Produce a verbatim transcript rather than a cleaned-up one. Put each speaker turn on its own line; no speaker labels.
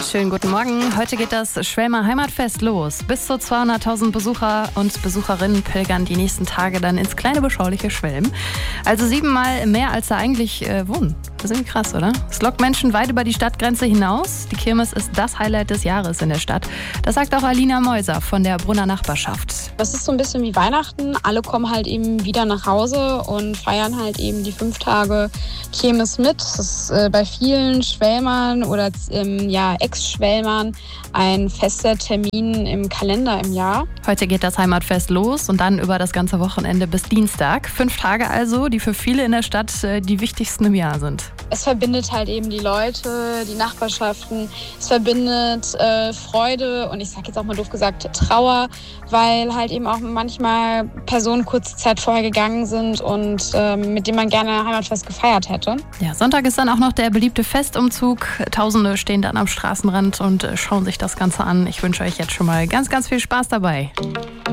Schönen guten Morgen. Heute geht das Schwelmer Heimatfest los. Bis zu zweihunderttausend Besucher und Besucherinnen pilgern die nächsten Tage dann ins kleine beschauliche Schwelm. Also siebenmal mehr, als da eigentlich äh, wohnen. Das ist irgendwie krass, oder? Es lockt Menschen weit über die Stadtgrenze hinaus. Die Kirmes ist das Highlight des Jahres in der Stadt. Das sagt auch Alina Meuser von der Brunner Nachbarschaft.
Das ist so ein bisschen wie Weihnachten. Alle kommen halt eben wieder nach Hause und feiern halt eben die fünf Tage Kirmes mit. Das ist äh, bei vielen Schwelmern oder ähm, ja, Ex-Schwelmern ein fester Termin im Kalender im Jahr.
Heute geht das Heimatfest los und dann über das ganze Wochenende bis Dienstag. Fünf Tage also, die für viele in der Stadt äh, die wichtigsten im Jahr sind.
Es verbindet halt eben die Leute, die Nachbarschaften. Es verbindet äh, Freude und ich sage jetzt auch mal doof gesagt Trauer, weil halt eben auch manchmal Personen kurze Zeit vorher gegangen sind und äh, mit denen man gerne Heimatfest gefeiert hätte.
Ja, Sonntag ist dann auch noch der beliebte Festumzug. Tausende stehen dann am Straßenrand und schauen sich das Ganze an. Ich wünsche euch jetzt schon mal ganz, ganz viel Spaß dabei.